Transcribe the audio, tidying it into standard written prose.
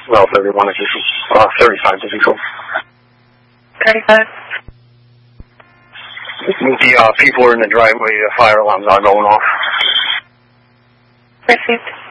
Well, 31 is equal. 35 is equal. 35. The people are in the driveway. The fire alarms are going off. Received.